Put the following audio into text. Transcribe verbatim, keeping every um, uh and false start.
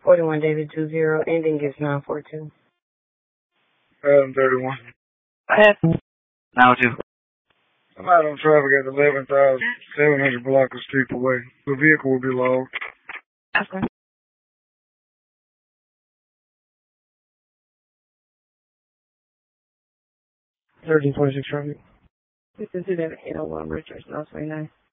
forty-one David two zero, ending is nine four two. Adam thirty-one. I have now two. I'm out on traffic at eleven thousand seven hundred block of street away. The vehicle will be logged. Okay. thirteen twenty-six traffic. This is eight oh one Richards, North twenty-nine.